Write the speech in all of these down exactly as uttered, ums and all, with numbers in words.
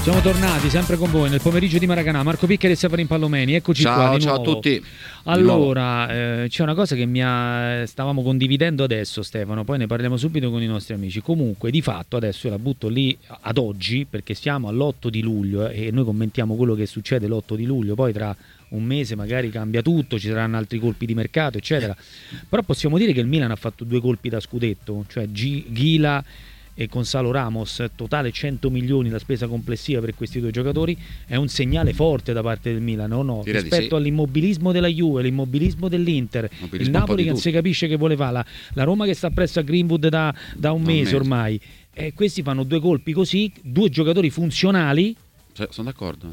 Siamo tornati sempre con voi nel pomeriggio di Maracanã. Marco Piccheri e Stefano Impallomeni, eccoci ciao, qua di ciao nuovo. a tutti. Allora, eh, c'è una cosa che mi ha... stavamo condividendo adesso, Stefano, poi ne parliamo subito con i nostri amici. Comunque, di fatto, adesso io la butto lì ad oggi, perché siamo all'otto di luglio eh, e noi commentiamo quello che succede l'otto di luglio, poi tra un mese magari cambia tutto, ci saranno altri colpi di mercato, eccetera. Però possiamo dire che il Milan ha fatto due colpi da scudetto, cioè G- Ghila e Gonzalo Ramos, totale cento milioni la spesa complessiva per questi due giocatori, è un segnale forte da parte del Milan, o no? Direi Rispetto sì. all'immobilismo della Juve, l'immobilismo dell'Inter, Immobilismo il Napoli che non si capisce che vuole fare, la, la Roma che sta presso a Greenwood da, da un, un mese, mese ormai, e questi fanno due colpi così, due giocatori funzionali. Cioè, sono d'accordo.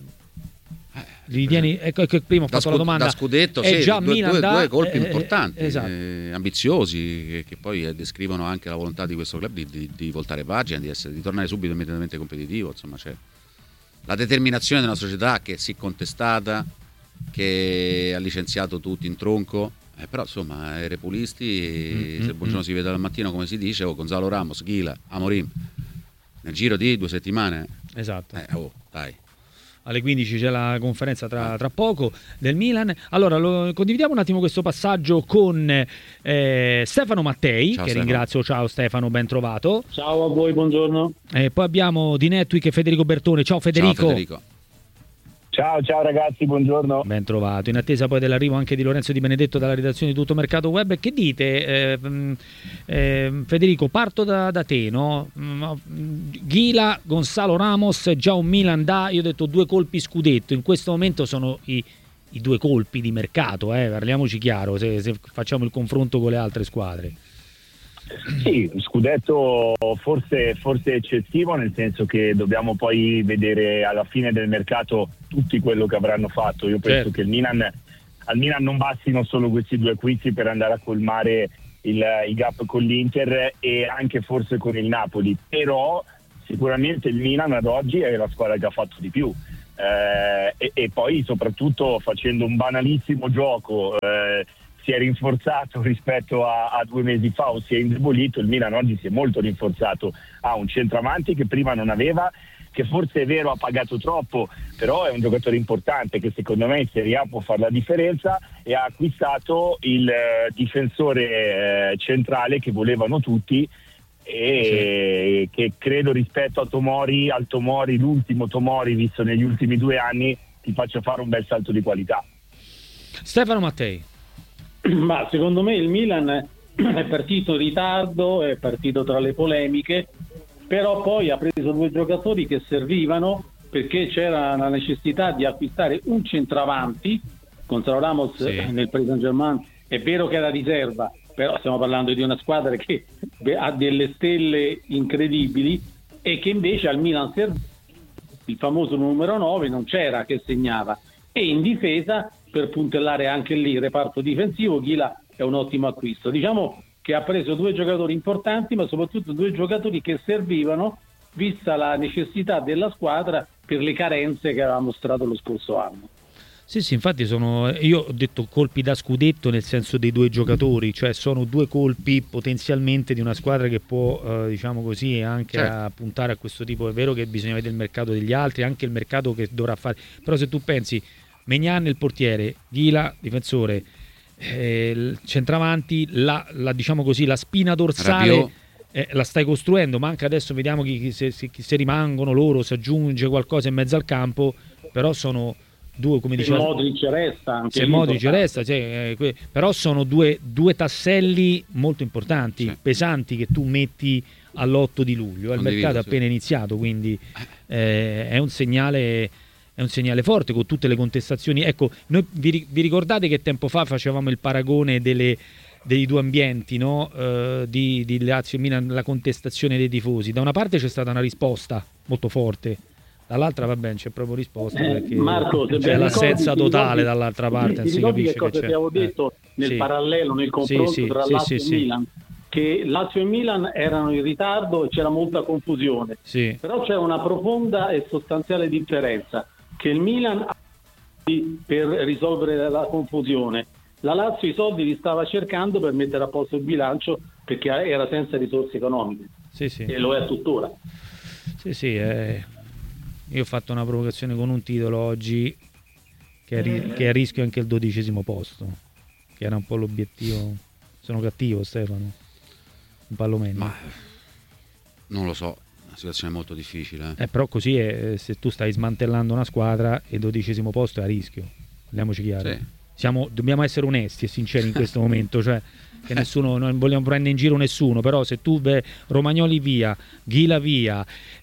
Li tieni, ecco, ecco, prima ho da fatto scu- la domanda, da scudetto, è sì, già due, Milan due, da, due colpi eh, importanti, eh, esatto. eh, ambiziosi, che, che poi eh, descrivono anche la volontà di questo club di, di, di voltare pagina, di, essere, di tornare subito immediatamente competitivo. Insomma, c'è la determinazione della società che si è contestata, che ha licenziato tutti in tronco, eh, però insomma, i repulisti, mm-hmm. se Buongiorno si vede al mattino, come si dice, oh, Gonzalo Ramos, Ghila, Amorim, nel giro di due settimane. Esatto. Eh, oh, dai. Alle quindici c'è la conferenza tra, tra poco del Milan. Allora lo, condividiamo un attimo questo passaggio con eh, Stefano Mattei, ciao, che Stefano. ringrazio. Ciao Stefano, ben trovato. Ciao a voi, buongiorno. E poi abbiamo di Netweek e Federico Bertone. Ciao Federico. Ciao Federico. Ciao, ciao ragazzi, buongiorno. Ben trovato. In attesa poi dell'arrivo anche di Lorenzo Di Benedetto dalla redazione di Tutto Mercato Web. Che dite? Eh, eh, Federico, parto da, da te, no? Ghila, Gonzalo Ramos, già un Milan da, io ho detto due colpi scudetto. In questo momento sono i, i due colpi di mercato, eh? Parliamoci chiaro, se, se facciamo il confronto con le altre squadre. Sì, scudetto forse, forse eccessivo, nel senso che dobbiamo poi vedere alla fine del mercato tutti quello che avranno fatto. Io penso certo. che il Milan, al Milan non bastino solo questi due acquisti per andare a colmare il, il gap con l'Inter e anche forse con il Napoli, però sicuramente il Milan ad oggi è la squadra che ha fatto di più. Eh, e, e poi soprattutto facendo un banalissimo gioco, eh, si è rinforzato rispetto a, a due mesi fa o si è indebolito. Il Milan oggi si è molto rinforzato, ha un centravanti che prima non aveva, che forse è vero ha pagato troppo, però è un giocatore importante che secondo me in Serie A può fare la differenza, e ha acquistato il eh, difensore eh, centrale che volevano tutti e sì. che credo rispetto a Tomori, al Tomori, l'ultimo Tomori visto negli ultimi due anni, ti faccia fare un bel salto di qualità. Stefano Mattei. Ma secondo me il Milan è partito in ritardo, è partito tra le polemiche, però poi ha preso due giocatori che servivano, perché c'era la necessità di acquistare un centravanti. Gonzalo Ramos sì. nel Paris Saint-Germain è vero che era riserva, però stiamo parlando di una squadra che ha delle stelle incredibili e che invece al Milan serve. Il famoso numero nove non c'era, che segnava, e in difesa, per puntellare anche lì il reparto difensivo, Ghila è un ottimo acquisto. Diciamo che ha preso due giocatori importanti, ma soprattutto due giocatori che servivano vista la necessità della squadra per le carenze che aveva mostrato lo scorso anno. Sì, sì, infatti sono, io ho detto colpi da scudetto nel senso dei due giocatori, cioè sono due colpi potenzialmente di una squadra che può, eh, diciamo così, anche certo. a puntare a questo tipo. È vero che bisogna vedere il mercato degli altri, anche il mercato che dovrà fare, però se tu pensi Maignan il portiere, Ghila difensore, eh, il centravanti, la, la, diciamo così, la spina dorsale eh, la stai costruendo, manca adesso, vediamo chi, chi, se, se, se rimangono loro, se aggiunge qualcosa in mezzo al campo, però sono due, come diceva, se Modric resta anche se Modric resta, cioè, eh, però sono due, due tasselli molto importanti, sì. pesanti, che tu metti all'otto di luglio. Il mercato è appena sì. iniziato, quindi eh, è un segnale è un segnale forte, con tutte le contestazioni. Ecco, noi vi, vi ricordate che tempo fa facevamo il paragone delle, dei due ambienti, no? uh, di, di Lazio e Milan, la contestazione dei tifosi. Da una parte c'è stata una risposta molto forte, dall'altra va bene, c'è proprio risposta, perché eh, Marco, c'è l'assenza ricordi, totale ricordi, dall'altra parte. Ti ricordi che cosa ti avevo detto eh. nel sì. parallelo, nel confronto sì, sì, tra sì, Lazio sì, e sì. Milan? Che Lazio e Milan erano in ritardo e c'era molta confusione, sì. però c'è una profonda e sostanziale differenza, che il Milan ha per risolvere la confusione, la Lazio i soldi li stava cercando per mettere a posto il bilancio, perché era senza risorse economiche, sì, sì. e lo è tuttora. Sì, sì, è... io ho fatto una provocazione con un titolo oggi che è, ri- che è a rischio anche il dodicesimo posto, che era un po' l'obiettivo. Sono cattivo, Stefano? Un pallomeno. Ma non lo so, una situazione molto difficile. Eh, però così è, se tu stai smantellando una squadra e il dodicesimo posto è a rischio. Parliamoci chiaro. Sì. Siamo, dobbiamo essere onesti e sinceri in questo momento, cioè che nessuno, non vogliamo prendere in giro nessuno, però se tu beh, Romagnoli via, Ghila via,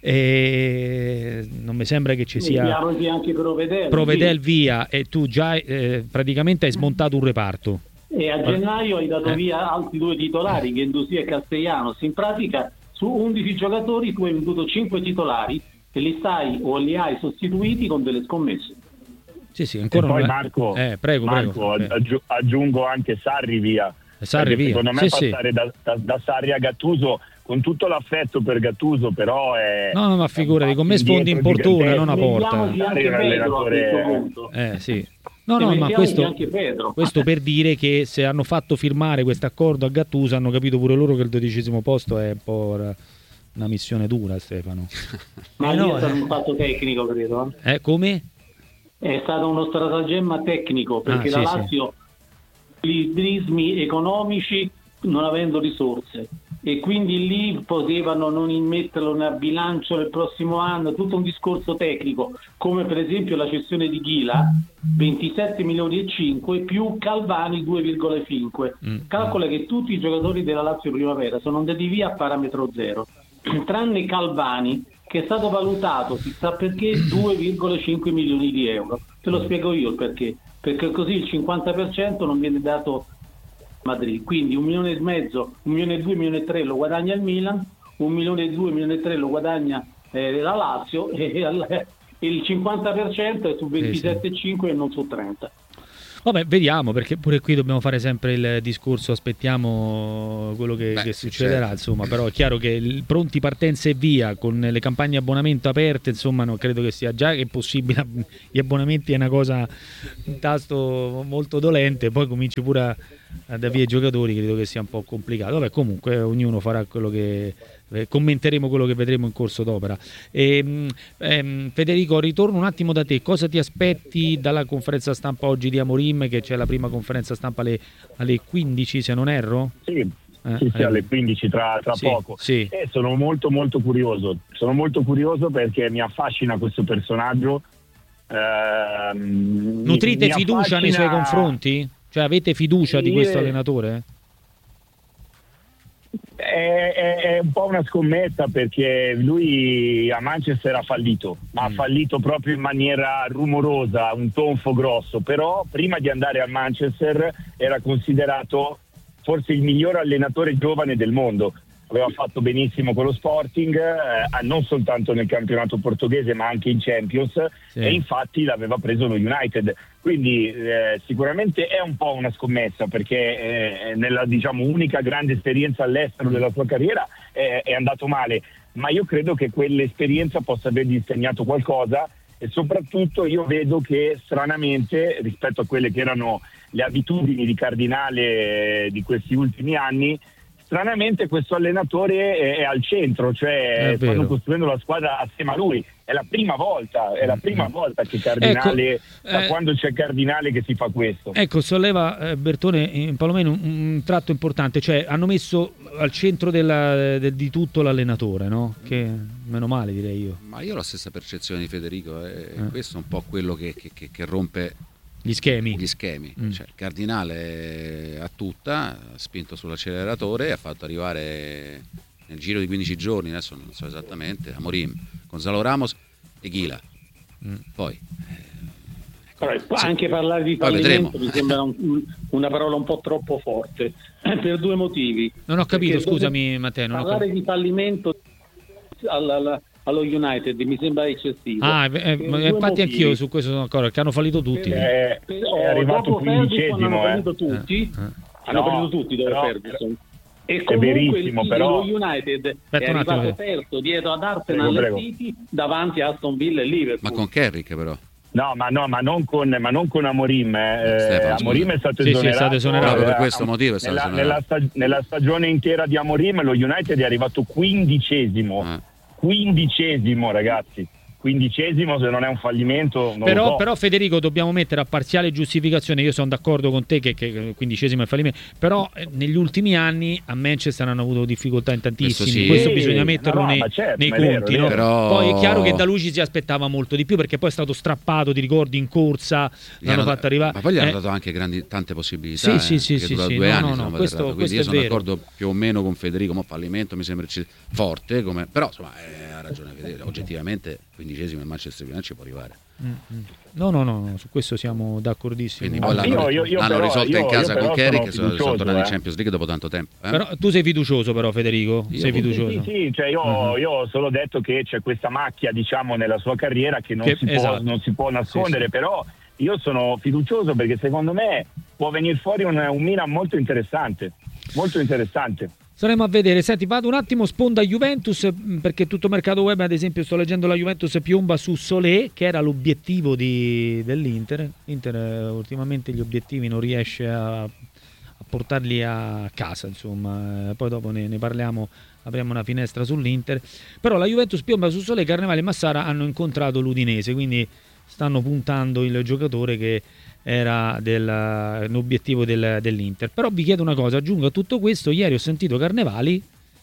eh, non mi sembra che ci sia anche Provedel, Provedel via e tu già eh, praticamente hai smontato un reparto. E a gennaio hai dato eh. via altri due titolari, Guendouzi e Castellanos. In pratica su undici giocatori tu hai venduto cinque titolari e li stai o li hai sostituiti con delle scommesse. Sì, sì, ancora e poi non è... Marco, eh, prego, Marco prego. aggi- aggiungo anche Sarri via. Sarri via. Secondo me Sì, passare sì. Da, da, da Sarri a Gattuso, con tutto l'affetto per Gattuso, però è... No, no, ma figurati, con me sfondi in portone, non a porta. Sarri è un allenatore... Eh, sì. No, no, ma questo, questo per dire che se hanno fatto firmare questo accordo a Gattuso hanno capito pure loro che il dodicesimo posto è un po' una missione dura, Stefano. Ma eh no, no, è stato eh. un fatto tecnico, credo. Eh, come? È stato uno stratagemma tecnico, perché Ah, la sì, Lazio gli prismi economici non avendo risorse e quindi lì potevano non immetterlo nel bilancio nel prossimo anno, tutto un discorso tecnico, come per esempio la cessione di Ghila, ventisette milioni e cinque più Calvani due virgola cinque. Mm. Calcola che tutti i giocatori della Lazio Primavera sono andati via a parametro zero, tranne Calvani, che è stato valutato, si sa perché, due virgola cinque milioni di euro. Te lo spiego io il perché. Perché così il cinquanta per cento non viene dato a Madrid. Quindi un milione e mezzo, un milione e due, un milione e tre lo guadagna il Milan, un milione e due, un milione e tre lo guadagna eh, la Lazio e, e il cinquanta per cento è su ventisette virgola cinque e non su trenta. Vabbè, vediamo, perché pure qui dobbiamo fare sempre il discorso, aspettiamo quello che, Beh, che succederà, certo. insomma, però è chiaro che il pronti partenza e via, con le campagne abbonamento aperte, insomma, non credo che sia già che è possibile, gli abbonamenti è una cosa, un tasto molto dolente, poi cominci pure a, a da via i giocatori, credo che sia un po' complicato. Vabbè, comunque ognuno farà quello che... Eh, commenteremo quello che vedremo in corso d'opera. E, ehm, Federico, ritorno un attimo da te. Cosa ti aspetti dalla conferenza stampa oggi di Amorim, che c'è la prima conferenza stampa alle, alle quindici, se non erro? Sì, eh, sì, sì, alle quindici tra, tra sì, poco. Sì. E sono molto molto curioso. Sono molto curioso perché mi affascina questo personaggio. Ehm, Nutrite mi, mi fiducia affascina... nei suoi confronti? Cioè avete fiducia di questo allenatore? È, è, è un po' una scommessa, perché lui a Manchester ha fallito, ma mm. ha fallito proprio in maniera rumorosa, un tonfo grosso, però prima di andare a Manchester era considerato forse il miglior allenatore giovane del mondo. Aveva fatto benissimo con lo Sporting, eh, non soltanto nel campionato portoghese ma anche in Champions, sì. E infatti l'aveva preso lo United, quindi eh, sicuramente è un po' una scommessa, perché eh, nella diciamo unica grande esperienza all'estero della sua carriera eh, è andato male, ma io credo che quell'esperienza possa avergli insegnato qualcosa, e soprattutto io vedo che stranamente rispetto a quelle che erano le abitudini di Cardinale di questi ultimi anni, stranamente questo allenatore è, è al centro, cioè stanno costruendo la squadra assieme a lui. È la prima volta, è la prima volta che Cardinale, ecco, da eh, quando c'è Cardinale che si fa questo. Ecco, solleva eh, Bertone in Palomeno un, un tratto importante, cioè hanno messo al centro della, del, di tutto l'allenatore, no? Che meno male, direi io. Ma io ho la stessa percezione di Federico, eh. Eh. Questo è un po' quello che, che, che, che rompe gli schemi. Gli schemi. Mm. Cioè, il Cardinale a tutta, ha spinto sull'acceleratore e ha fatto arrivare nel giro di quindici giorni, adesso non so esattamente, Amorim, Gonzalo Ramos e Ghila. Mm. Poi eh, ecco, anche parlare di fallimento mi sembra un, una parola un po' troppo forte, per due motivi. Non ho capito, perché scusami Matteo. Non parlare ho capito. di fallimento alla, alla, allo United mi sembra eccessivo. Ah, eh, infatti motivi. Anch'io su questo sono d'accordo, che hanno fallito tutti. Eh, è, è arrivato quindicesimo. Hanno fallito eh. tutti, eh. hanno no, fallito tutti dove però, Ferguson. E è verissimo, il, però lo United Aspetta è arrivato attimo, terzo dietro ad Arsenal prego, prego. City davanti a Aston Villa e Liverpool. Ma con Carrick però. No, ma no, ma non con, ma non con Amorim. Eh. Stefano, Amorim è stato sì, esonerato. sì, è stato esonerato. Proprio per questo motivo è stato nella, esonerato. nella, stag- nella stagione intera di Amorim lo United è arrivato quindicesimo. Ah. Quindicesimo, ragazzi. quindicesimo, se non è un fallimento, non però, lo so. però Federico, dobbiamo mettere a parziale giustificazione, io sono d'accordo con te che, che quindicesimo è il fallimento, però eh, negli ultimi anni a Manchester hanno avuto difficoltà in tantissimi, questo, sì. questo bisogna metterlo no, no, nei, ma certo, nei ma è vero, conti, è no? vero. Però- Poi è chiaro che da lui ci si aspettava molto di più, perché poi è stato strappato, ti ricordi, in corsa Gli l'hanno hanno- fatto arrivare, ma poi gli hanno eh, dato anche grandi, tante possibilità, Sì, eh, sì, sì, che sì, dura sì, due no, anni, no, se no, non vado questo- errato. Quindi questo io è sono vero. d'accordo più o meno con Federico, mo fallimento mi sembra ecce- forte, come, però insomma eh, ha ragione Federico, oggettivamente quindicesimo il Manchester United ci può arrivare. mm, mm. no, no, no, no, su questo siamo d'accordissimo. Quindi Ma poi l'hanno, io- io- io l'hanno però- risolta io- in casa io con però Kerry, sono che sono, sono fiducioso, tornati in eh. Champions League dopo tanto tempo. eh. Però tu sei fiducioso, però Federico, Io- sei Sì, fiducioso. Sì, sì, cioè io, Mhm. io ho solo detto che c'è questa macchia, diciamo, nella sua carriera che non, Che- si, può, esatto. non si può nascondere, Sì, sì. però io sono fiducioso perché secondo me può venire fuori un, un Milan molto interessante, molto interessante. Staremo a vedere. Senti, vado un attimo sponda Juventus, mh, perché tutto mercato web, ad esempio, sto leggendo la Juventus piomba su Solé, che era l'obiettivo di, dell'Inter. L'Inter eh, ultimamente gli obiettivi non riesce a, a portarli a casa, insomma. Eh, poi dopo ne, ne parliamo, apriamo una finestra sull'Inter. Però la Juventus piomba su Solé, Carnevale e Massara hanno incontrato l'Udinese, quindi stanno puntando il giocatore che era del- l'obiettivo del- dell'Inter. Però vi chiedo una cosa, aggiungo a tutto questo, ieri ho sentito Carnevali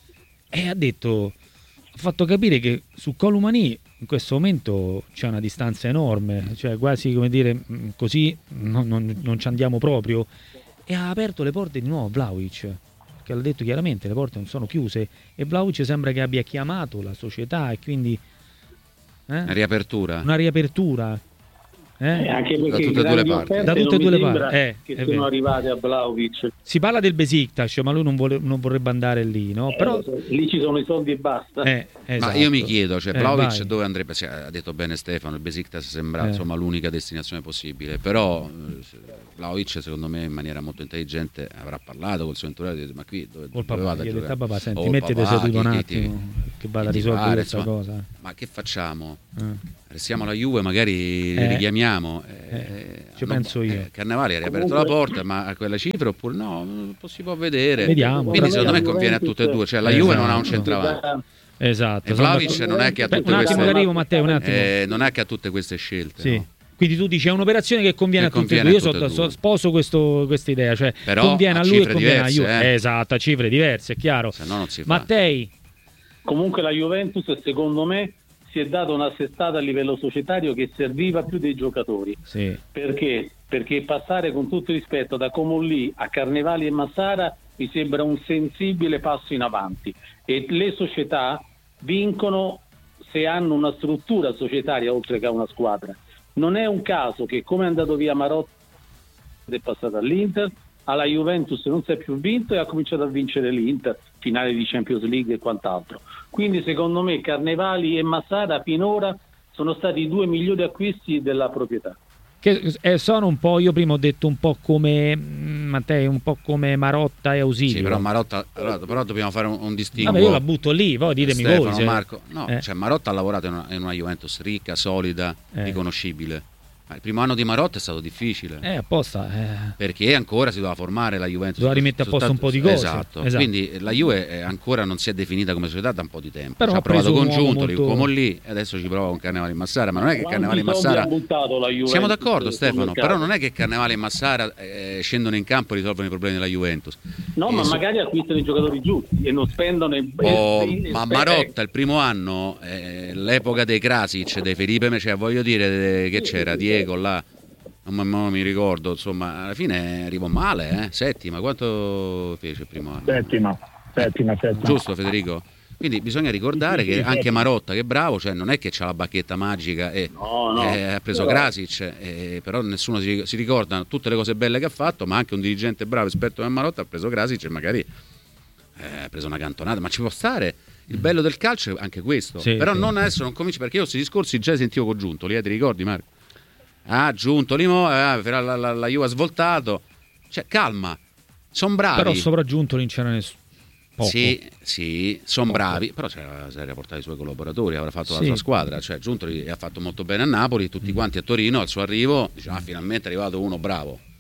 e ha detto, ha fatto capire che su Colomani in questo momento c'è una distanza enorme, cioè quasi come dire mh, così no- non, non ci andiamo proprio, e ha aperto le porte di nuovo a Vlahovic, che l'ha detto chiaramente, le porte non sono chiuse, e Vlahovic sembra che abbia chiamato la società e quindi eh, Una riapertura. una riapertura. Eh, Eh? anche Da perché tutte e due le grandi parti. offerte Da tutte non e due mi le sembra parti, eh, che è sono vero. arrivate a Vlahovic. Si parla del Besiktas, ma lui non, vuole- non vorrebbe andare lì, no? Eh, Però, lo so, lì ci sono i soldi e basta. eh, Ma esatto. io mi chiedo, cioè Eh, Vlahovic vai. dove andrebbe? Sì, ha detto bene Stefano, il Besiktas sembra Eh. insomma l'unica destinazione possibile, però eh, se- Vlahovic secondo me in maniera molto intelligente avrà parlato col suo entourage, ha detto, ma qui dove, Col dove papà, vado a gli ha detto giocare? a papà, senti, Oh, mettete papà, seduto un chi- chi ti- attimo, che vada a chi ti risolvere pare, questa insomma. cosa. Ma che facciamo? Eh. Restiamo alla Juve, magari Eh. li richiamiamo. Eh, eh, ci non- penso io. eh, Carnevali ha riaperto Comunque- la porta, ma a quella cifra oppure no? Non si può vedere. Vediamo. Quindi secondo me La conviene a Juventus- tutte e due, cioè la Eh, Juve non ha un esatto. centravanti. Esatto. E sono Vlahovic d'accordo. non è che ha Beh, tutte un attimo queste che arrivo, Matteo, un attimo. eh, non è che ha tutte queste scelte. Sì. no? Quindi tu dici è un'operazione che conviene Che a tutti e conviene due. Io a tutte so- e due. so- sposo questo- questa idea, cioè Però conviene a a lui e cifre conviene alla diverse, Juve. eh. Esatto, a cifre diverse, è chiaro. Se no non si fa. Mattei, Comunque la Juventus secondo me si è data un'assestata a livello societario che serviva più dei giocatori. sì. Perché? Perché passare con tutto il rispetto da Comolli a Carnevali e Massara mi sembra un sensibile passo in avanti, e le società vincono se hanno una struttura societaria oltre che una squadra. Non è un caso che come è andato via Marotta è passato all'Inter, alla Juventus non si è più vinto e ha cominciato a vincere l'Inter, finale di Champions League e quant'altro. Quindi secondo me Carnevali e Massara finora sono stati i due migliori acquisti della proprietà. Che eh, sono un po', io prima ho detto un po' come mm, Mattei, un po' come Marotta e Ausilio. Sì, però Marotta, allora, però dobbiamo fare un, un distinguo. Vabbè, io la butto lì, poi ditemi Stefano, voi. se- Marco, no, Eh. cioè Marotta ha lavorato in una, in una Juventus ricca, solida, Eh. riconoscibile. Ma il primo anno di Marotta è stato difficile. Eh, apposta. eh. Perché ancora si doveva formare la Juventus. Doveva rimettere a posto un po' di cose. Esatto. Esatto. Quindi la Juve è ancora non si è definita come società da un po' di tempo. Però ci ha ha provato preso con un uomo Giuntoli, molto- con lì, e adesso ci prova con Carnevali e Massara. Ma non è che Quanti Carnevali e soldi Massara. ha buttato la Juventus Siamo d'accordo, sul Stefano. mercato? Però non è che Carnevali e Massara eh, scendono in campo e risolvono i problemi della Juventus. No, E ma so- magari acquistano i giocatori giusti e non spendono i Oh, i- i- ma i- Marotta il primo anno, eh, l'epoca dei Krasic, dei Felipe, cioè voglio dire eh, che c'era Diego là, non, mi- non mi ricordo, insomma, alla fine arrivò male, eh? Settima, quanto fece il primo anno? Settima, settima, settima. Giusto Federico? Quindi bisogna ricordare Sì, sì, che sì, anche settima. Marotta, che è bravo, cioè non è che c'ha la bacchetta magica e No, no. eh, ha preso Però- Krasic, eh, però nessuno si, si ricorda tutte le cose belle che ha fatto, ma anche un dirigente bravo, esperto come Marotta, ha preso Krasic e magari eh, ha preso una cantonata, ma ci può stare. Il bello del calcio è anche questo, Sì, però sì. non adesso non cominci, perché io questi discorsi già li sentivo con Giuntoli, eh, ti ricordi Marco? Ah, Giuntoli, mo, eh, la, la, la, la Juve ha svoltato, cioè calma, sono bravi. Però sopraggiunto non c'era nessuno. Poco. Sì, sì, sono bravi, però c'era, si era portato i suoi collaboratori, avrà fatto Sì. la sua squadra, cioè Giuntoli ha fatto molto bene a Napoli, tutti quanti a Torino al suo arrivo, diceva ah, finalmente è arrivato uno bravo.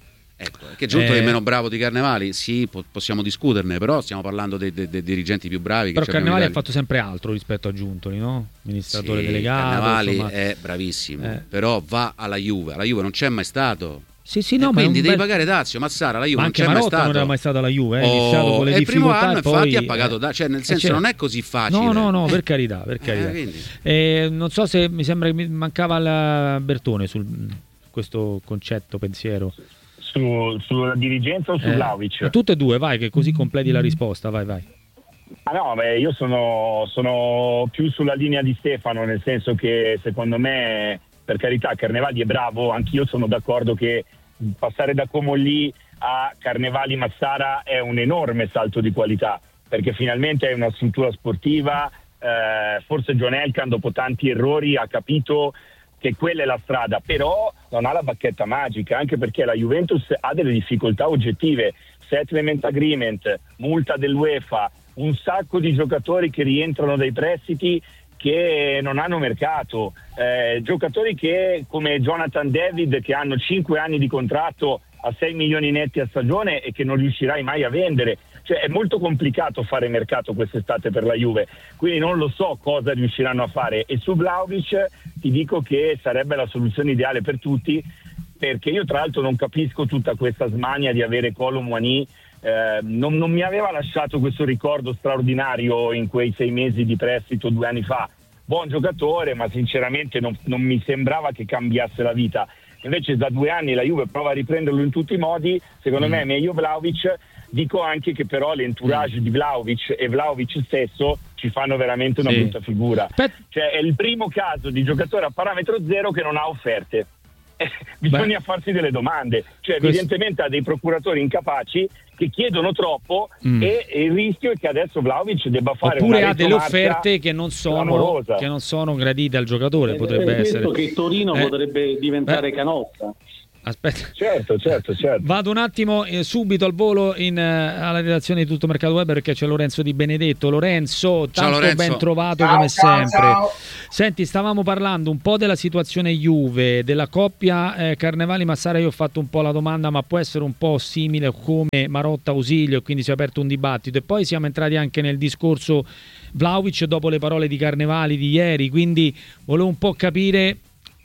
Ecco, che giunto Eh, che è meno bravo di Carnevali, sì, po- possiamo discuterne, però stiamo parlando dei, dei- dei dirigenti più bravi che Però ci abbiamo in Carnevali ha Italia. fatto sempre altro rispetto a Giuntoli, no? Amministratore Sì, delegato. Carnevali insomma. è bravissimo, Eh. però va alla Juve, alla Juve non c'è mai stato. Sì, sì, E no, ma è quindi un devi bel- pagare Dazio, Mazzara, la Juve Ma non anche c'è mai Marotta stato. non era mai stata alla Juve, eh, è Oh, iniziato con le e il primo difficoltà anno e poi infatti ha pagato eh, da, cioè nel eh, senso certo. non è così facile. No, no, no, Eh. per carità, per carità. Eh, quindi. Eh, non so se mi sembra che mi mancava il Bertone sul questo concetto, pensiero. Su, sulla dirigenza o su Eh, Vlahovic? tutte e due, vai, che così completi la risposta, vai, vai. Ah no, beh, io sono, sono più sulla linea di Stefano, nel senso che secondo me, per carità, Carnevali è bravo, anch'io sono d'accordo che passare da Comolli a Carnevali Massara è un enorme salto di qualità, perché finalmente è una struttura sportiva, eh, forse John Elkann dopo tanti errori ha capito che quella è la strada, però non ha la bacchetta magica, anche perché la Juventus ha delle difficoltà oggettive, settlement agreement, multa dell'UEFA, un sacco di giocatori che rientrano dai prestiti che non hanno mercato, eh, giocatori che come Jonathan David che hanno cinque anni di contratto a sei milioni netti a stagione e che non riuscirai mai a vendere. Cioè è molto complicato fare mercato quest'estate per la Juve, quindi non lo so cosa riusciranno a fare. E su Vlahovic ti dico che sarebbe la soluzione ideale per tutti, perché io tra l'altro non capisco tutta questa smania di avere Kolo Muani. Eh, non, non mi aveva lasciato questo ricordo straordinario in quei sei mesi di prestito due anni fa. Buon giocatore, ma sinceramente non, non mi sembrava che cambiasse la vita. Invece da due anni la Juve prova a riprenderlo in tutti i modi, secondo mm. me è meglio Vlahovic. Dico anche che però l'entourage mm. di Vlahovic e Vlahovic stesso ci fanno veramente una sì. brutta figura. Pet- cioè è il primo caso di giocatore a parametro zero che non ha offerte. Bisogna Beh. farsi delle domande, cioè Questo... evidentemente ha dei procuratori incapaci che chiedono troppo mm. e, e il rischio è che adesso Vlahovic debba fare oppure una ha delle offerte che non sono che non sono gradite al giocatore, è potrebbe essere che Torino eh. potrebbe diventare Beh. Canossa. Aspetta, certo, certo, certo. Vado un attimo eh, subito al volo in, uh, alla redazione di Tutto Mercato Web perché c'è Lorenzo Di Benedetto. Lorenzo, tanto Lorenzo. ben trovato Ciao, come ciao, sempre. Ciao. Senti, stavamo parlando un po' della situazione Juve, della coppia eh, Carnevali Massara. Io ho fatto un po' la domanda, ma può essere un po' simile come Marotta Ausilio, quindi si è aperto un dibattito. E poi siamo entrati anche nel discorso Vlahovic dopo le parole di Carnevali di ieri, quindi volevo un po' capire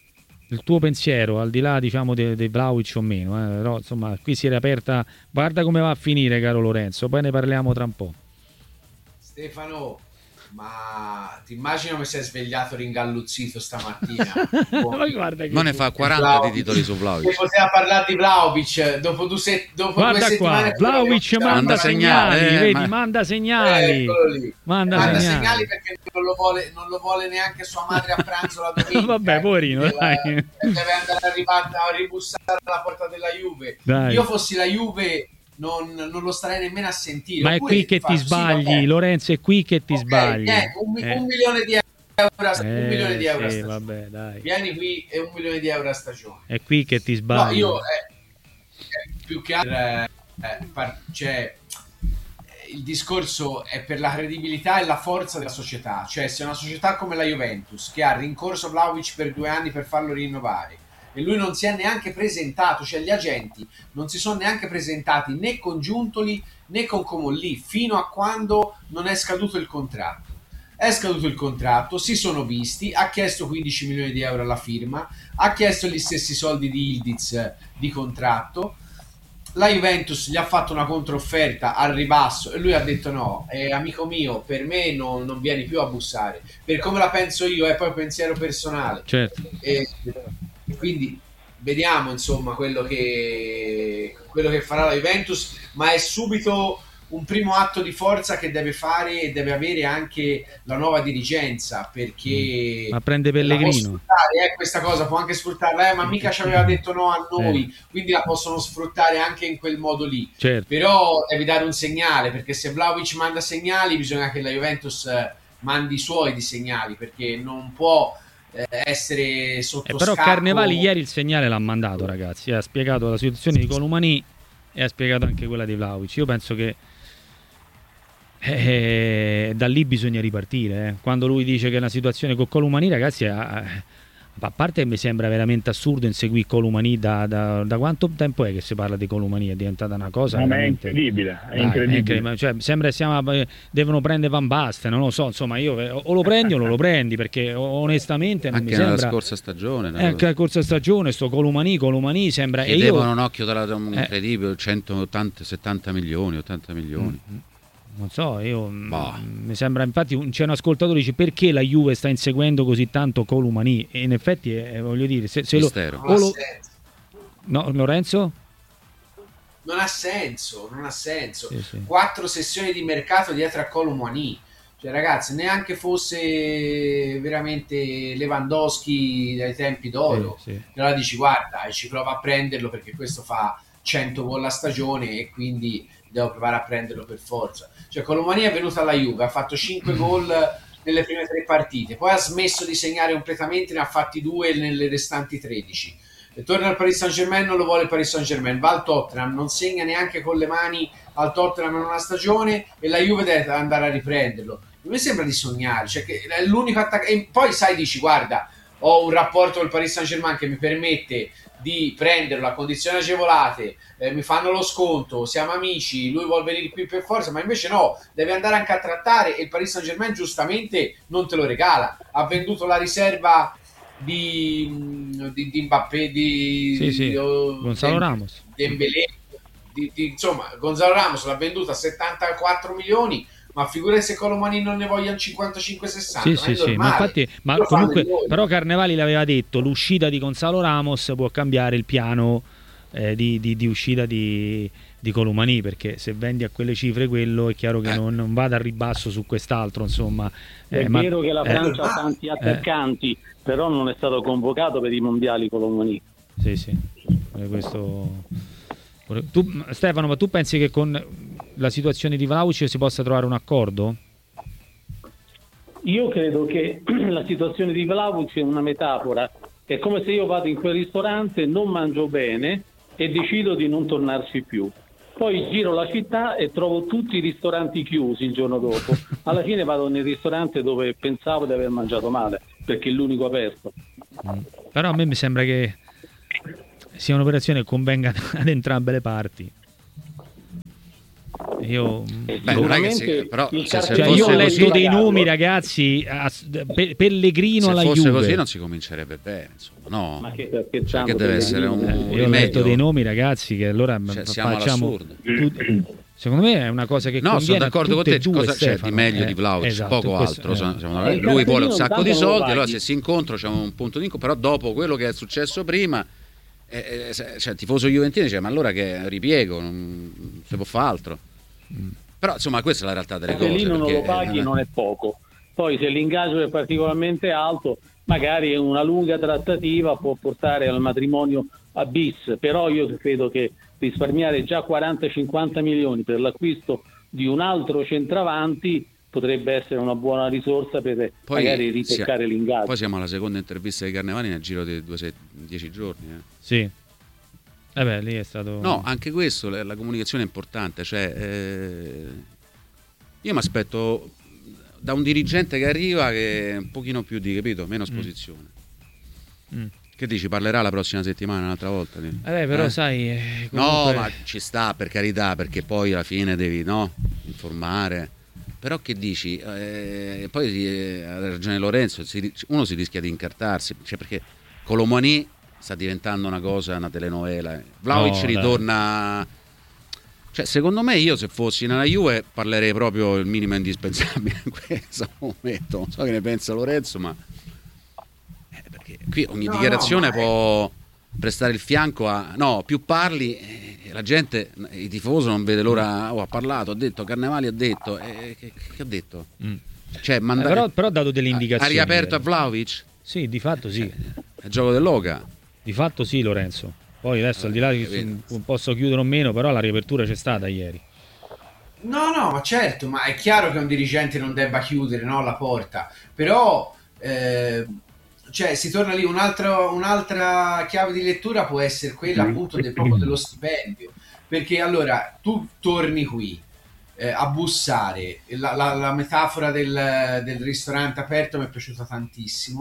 il tuo pensiero, al di là diciamo dei de Vlahovic o meno, eh, però insomma qui si è riaperta, guarda come va a finire caro Lorenzo, poi ne parliamo tra un po'. Stefano, ma ti immagino che sei svegliato ringalluzzito stamattina. Guarda che non ne fa quaranta Vlahovic. di titoli su Vlahovic. Se poteva parlare di Vlahovic dopo due, se, dopo guarda due settimane qua, Vlahovic manda, manda segnali, segnali, eh, vedi, ma... manda segnali, eh, manda, manda segnali. segnali perché non lo, vuole, non lo vuole neanche sua madre a pranzo la domenica. Vabbè, poverino, deve, dai. deve andare a, ribat- a ribussare alla porta della Juve. Dai. Io fossi la Juve non, non lo starei nemmeno a sentire. Ma è qui che ti sbagli, Lorenzo, è qui che ti okay, sbagli. Eh, un, eh. un milione di euro, a, eh, un milione di euro sì, a stagione. vabbè, dai. Vieni qui e un milione di euro a stagione. È qui che ti sbagli. No, io eh, eh, più che altro eh, eh, par- cioè, il discorso è per la credibilità e la forza della società. Cioè, se una società come la Juventus che ha rincorso Vlahovic per due anni per farlo rinnovare e lui non si è neanche presentato, cioè gli agenti non si sono neanche presentati né con Giuntoli né con Comolli fino a quando non è scaduto il contratto. È scaduto il contratto, si sono visti, ha chiesto quindici milioni di euro alla firma, ha chiesto gli stessi soldi di Ildiz di contratto, la Juventus gli ha fatto una controfferta al ribasso e lui ha detto no, eh, amico mio, per me non, non vieni più a bussare, per come la penso io, è poi pensiero personale. Certo. E, quindi vediamo insomma quello che quello che farà la Juventus, ma è subito un primo atto di forza che deve fare e deve avere anche la nuova dirigenza, perché ma prende Pellegrino eh, questa cosa può anche sfruttarla, eh, ma mica ci aveva detto no a noi, eh. quindi la possono sfruttare anche in quel modo lì. Certo. Però devi dare un segnale, perché se Vlahovic manda segnali bisogna che la Juventus mandi i suoi di segnali, perché non può essere sotto eh, però scacco. Carnevali ieri il segnale l'ha mandato, ragazzi, ha spiegato la situazione di Colomani e ha spiegato anche quella di Vlahovic. Io penso che eh, da lì bisogna ripartire, eh. Quando lui dice che è una situazione con Colomani, ragazzi, ha, A parte mi sembra veramente assurdo inseguire Colomani da, da, da quanto tempo è che si parla di Colomani? È diventata una cosa no, veramente... è incredibile, è Dai, incredibile. è incredibile. Cioè, sembra che siamo, devono prendere Van Basten, non lo so, insomma io o lo prendi o non lo prendi, perché onestamente non anche mi sembra... nella scorsa stagione eh, anche la scorsa stagione sto Colomani, Colomani sembra... e io... devono un occhio dalla, da un incredibile, centottanta settanta milioni, ottanta milioni. Mm-hmm. Non so, io bah. mi sembra, infatti c'è un ascoltatore che dice perché la Juve sta inseguendo così tanto Colomani, e in effetti è, voglio dire, se, se lo, non o ha lo... senso. No, Lorenzo? Non ha senso, non ha senso. Sì, sì. Quattro sessioni di mercato dietro a Colomani. Cioè, ragazzi, neanche fosse veramente Lewandowski dai tempi d'oro. Sì, sì. Allora dici, guarda, ci prova a prenderlo perché questo fa cento gol a stagione e quindi devo provare a prenderlo per forza. Cioè, Colomani è venuto alla Juve, ha fatto cinque gol nelle prime tre partite, poi ha smesso di segnare completamente, ne ha fatti due nelle restanti tredici. E torna al Paris Saint-Germain, non lo vuole il Paris Saint-Germain, va al Tottenham, non segna neanche con le mani al Tottenham in una stagione e la Juve deve andare a riprenderlo. Mi sembra di sognare, cioè che è l'unico attaccante. E poi sai, dici, guarda, ho un rapporto col Paris Saint-Germain che mi permette di prenderlo a condizioni agevolate, eh, mi fanno lo sconto, siamo amici, lui vuole venire qui per forza, ma invece no, deve andare anche a trattare e il Paris Saint-Germain giustamente non te lo regala. Ha venduto la riserva di, di, di Mbappé, di, sì, sì. di oh, Gonzalo Dem- Ramos, Dembélé, di, di, insomma Gonzalo Ramos l'ha venduta a settantaquattro milioni, ma figurati se Colomani non ne vogliono cinquantacinque sessanta. sì, sì, sì, ma infatti, ma comunque, però Carnevali l'aveva detto, l'uscita di Gonzalo Ramos può cambiare il piano eh, di, di, di uscita di, di Colomani, perché se vendi a quelle cifre quello è chiaro che eh. non, non vada a ribasso su quest'altro, insomma. È eh, vero ma, che la Francia eh, ha tanti attaccanti, eh. però non è stato convocato per i mondiali Colomani. Sì, sì, questo... Tu, Stefano, ma tu pensi che con la situazione di Vlahovic si possa trovare un accordo? Io credo che la situazione di Vlahovic è una metafora. È come se io vado in quel ristorante, non mangio bene e decido di non tornarci più. Poi giro la città e trovo tutti i ristoranti chiusi il giorno dopo. Alla fine vado nel ristorante dove pensavo di aver mangiato male, perché è l'unico aperto. Mm. Però a me mi sembra che sia un'operazione che convenga ad entrambe le parti. Io, beh, non è che si, però se, se cioè, fosse io ho letto così, dei nomi, ragazzi, a, pe, Pellegrino se alla fosse Juve. Così non si comincerebbe bene, insomma, no? Ma che, perché perché deve essere un, eh, un io ho letto dei nomi, ragazzi, che allora cioè, siamo facciamo all'assurdo. Secondo me è una cosa che no, sono d'accordo con te. Due, cosa c'è Stefano, di meglio eh, di Vlahovic? esatto, Poco questo, altro. Eh. Eh, lui vuole un sacco di soldi, allora se si incontrano c'è un punto di incontro. Però dopo quello che è successo prima, eh, eh, cioè tifoso juventino dice: ma allora che ripiego, non, non si può fare altro. Mm. Però insomma questa è la realtà delle se cose. Se lì non perché, lo paghi eh, non è poco. Poi se l'ingaggio è particolarmente alto, magari una lunga trattativa può portare al matrimonio a bis, però io credo che risparmiare già quaranta cinquanta milioni per l'acquisto di un altro centravanti potrebbe essere una buona risorsa per poi magari ritoccare sia, l'ingaggio. Poi siamo alla seconda intervista di Carnevali nel giro di due, sei, dieci giorni. Eh. Sì. Eh beh, lì è stato... No, anche questo, la, la comunicazione è importante. Cioè, eh, io mi aspetto da un dirigente che arriva che un pochino più di, capito, meno esposizione. Mm. Mm. Che dici, parlerà la prossima settimana un'altra volta? Eh beh, però eh? sai... Eh, No, comunque... ma ci sta, per carità, perché poi alla fine devi, no, informare. Però che dici? Eh, poi eh, ha ragione Lorenzo, si, uno si rischia di incartarsi, cioè perché Colomani sta diventando una cosa, una telenovela. Vlahovic no, ritorna... Cioè, secondo me io se fossi nella Juve parlerei proprio il minimo indispensabile in questo momento. Non so che ne pensa Lorenzo, ma... Perché qui ogni no, dichiarazione no, può è... prestare il fianco a... No, più parli, eh, la gente, il tifoso non vede l'ora... Oh, ha parlato, ha detto, Carnevali ha detto... Eh, che, che ha detto? Mm. Cioè, manda... eh, però, però ha dato delle indicazioni. Ha riaperto a Vlahovic? Sì, di fatto sì. Eh, è il gioco dell'Oca. Di fatto sì, Lorenzo. Poi adesso al di là di posso chiudere o meno, però la riapertura c'è stata ieri. No, no, ma certo, ma è chiaro che un dirigente non debba chiudere, no, la porta. Però... Eh... Cioè, si torna lì, un altro, un'altra chiave di lettura può essere quella appunto del, proprio dello stipendio, perché allora tu torni qui eh, a bussare, la, la, la metafora del, del ristorante aperto mi è piaciuta tantissimo,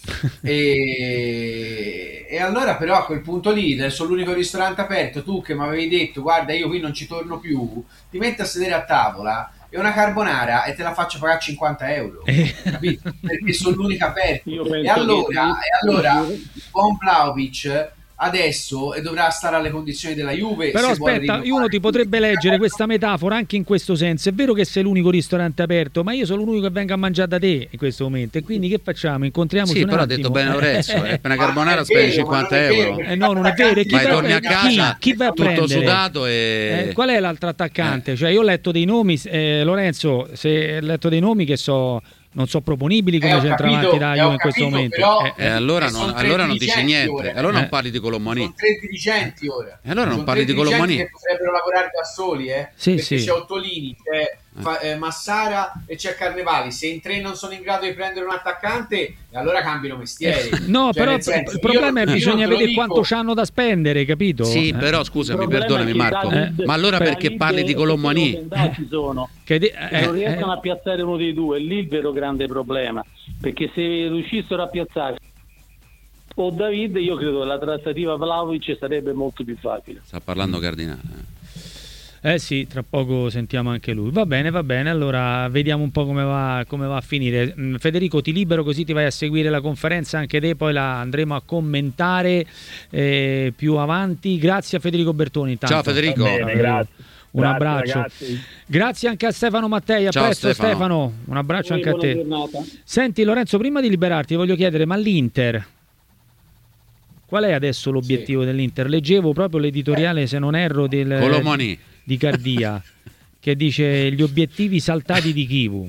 e, e allora però a quel punto lì, sono l'unico ristorante aperto, tu che mi avevi detto guarda io qui non ci torno più, ti metti a sedere a tavola e una carbonara e te la faccio pagare cinquanta euro, capito? Perché sono l'unica aperta. E allora, e allora buon Vlahovic adesso e dovrà stare alle condizioni della Juve. Però aspetta, uno ti potrebbe leggere questa metafora anche in questo senso. È vero che sei l'unico ristorante aperto, ma io sono l'unico che venga a mangiare da te in questo momento, e quindi che facciamo? Incontriamoci sì, un però attimo. ha detto bene Lorenzo, eh, per una carbonara spendi cinquanta euro. Eh no, non è vero. E chi vai, va, torni a casa chi, chi va a tutto prendere? sudato e... Eh, qual è l'altro attaccante? Eh. Cioè io ho letto dei nomi, eh, Lorenzo, se hai letto dei nomi che so... non so proponibili come eh, centravanti da Juve in questo momento. Però, eh, eh, allora non, allora non dici niente. Ora. Allora eh. non parli di Colomani. Sono tre dirigenti ora. E allora non sono parli di Colomani. Che potrebbero lavorare da soli, eh? Sì, perché sì. c'è Ottolini, c'è fa, eh, Massara e c'è Carnevali. Se in tre non sono in grado di prendere un attaccante, allora cambiano mestiere. No, cioè, però senso, il problema io, è che bisogna vedere dico... quanto c'hanno da spendere, capito? Sì, eh. però scusami, perdonami Marco, eh. ma allora perché parli di Colomani? Sono che de- eh, non riescono eh. a piazzare uno dei due, è lì il vero grande problema, perché se riuscissero a piazzare o David, io credo che la trattativa Vlahovic sarebbe molto più facile. Sta parlando Cardinale. Eh sì, tra poco sentiamo anche lui. Va bene, va bene, allora vediamo un po' come va, come va a finire. Federico, ti libero così ti vai a seguire la conferenza anche te, poi la andremo a commentare eh, più avanti. Grazie a Federico Bertoni intanto. Ciao Federico. Bene, grazie. Un grazie, abbraccio. Ragazzi. Grazie anche a Stefano Mattei, a Ciao, presto Stefano. Stefano. Un abbraccio Buona anche a te. giornata. Senti Lorenzo, prima di liberarti voglio chiedere, ma l'Inter... qual è adesso l'obiettivo sì. dell'Inter? Leggevo proprio l'editoriale, se non erro, del... Colomani. di Cardia che dice gli obiettivi saltati di Kivu.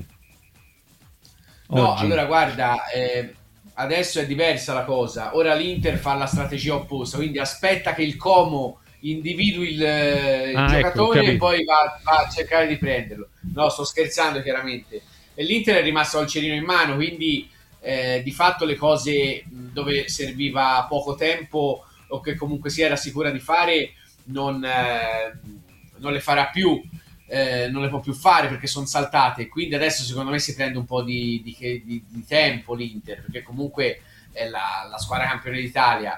No, Oggi. allora guarda, eh, adesso è diversa la cosa. Ora l'Inter fa la strategia opposta, quindi aspetta che il Como individui il, il ah, giocatore ecco, e poi va, va a cercare di prenderlo. No, sto scherzando chiaramente. E l'Inter è rimasto al cerino in mano, quindi eh, di fatto le cose dove serviva poco tempo o che comunque si era sicura di fare non... Eh, non le farà più, eh, non le può più fare perché sono saltate, quindi adesso secondo me si prende un po' di, di, di, di tempo l'Inter, perché comunque è la, la squadra campione d'Italia,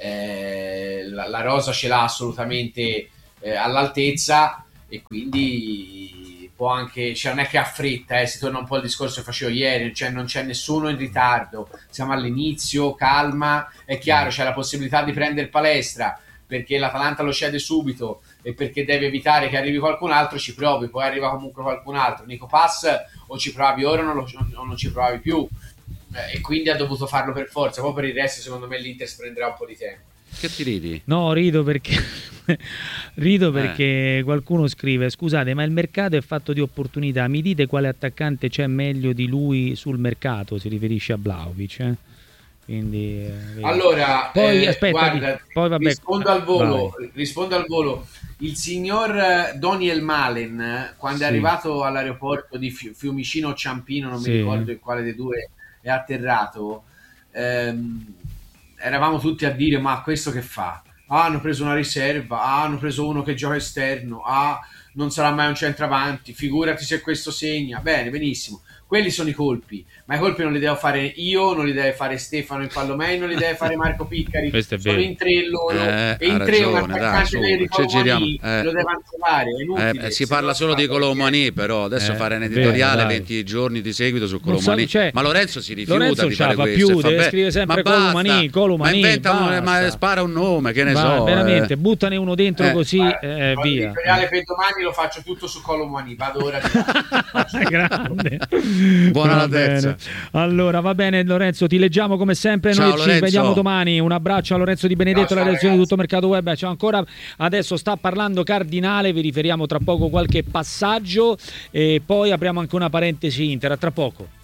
eh, la, la rosa ce l'ha assolutamente eh, all'altezza e quindi può anche, cioè non è che ha fretta, eh, si torna un po' al discorso che facevo ieri, cioè non c'è nessuno in ritardo, siamo all'inizio, calma, è chiaro c'è la possibilità di prendere Palestra perché l'Atalanta lo cede subito e perché deve evitare che arrivi qualcun altro, ci provi, poi arriva comunque qualcun altro. Nico Pass o ci provavi ora o non, lo, non ci provavi più, eh, e quindi ha dovuto farlo per forza. Poi per il resto secondo me l'Inter prenderà un po' di tempo. Che ti ridi? No, rido perché rido perché eh. qualcuno scrive: scusate, ma il mercato è fatto di opportunità, mi dite quale attaccante c'è meglio di lui sul mercato? Si riferisce a Vlahovic, eh? Quindi, eh, allora poi, eh, aspetta, guarda, poi, vabbè, rispondo al volo vai. rispondo al volo il signor Doniel Malen quando sì. è arrivato all'aeroporto di Fiumicino o Ciampino, non sì. mi ricordo in quale dei due è atterrato, ehm, eravamo tutti a dire ma questo che fa? Ah, hanno preso una riserva, ah, hanno preso uno che gioca esterno, ah, non sarà mai un centravanti, figurati se questo segna. Bene, benissimo, quelli sono i colpi, ma i colpi non li devo fare io, non li deve fare Stefano in Pallomei, non li deve fare Marco Piccari, sono in tre loro, eh, e in tre ragione, un attaccante dai, di Colomani eh. lo devono trovare, è inutile, eh, si parla solo di Colomani, però adesso eh, fare un editoriale vero, venti giorni di seguito su Colomani, so, cioè, ma Lorenzo si rifiuta Lorenzo di fare questo, più, deve beh, scrive sempre ma Colomani, Colomani, ma inventa un, ma spara un nome, che ne va, so, veramente, eh. buttane uno dentro eh, così eh, eh, via. L'editoriale per domani lo faccio tutto su Colomani, vado ora di grande. Buona la terza. Allora va bene Lorenzo, ti leggiamo come sempre. Ciao, noi ci Lorenzo. vediamo domani. Un abbraccio a Lorenzo Di Benedetto, ciao, la redazione di Tutto Mercato Web. Ciao ancora. Adesso sta parlando Cardinale, vi riferiamo tra poco qualche passaggio e poi apriamo anche una parentesi Inter. A tra poco.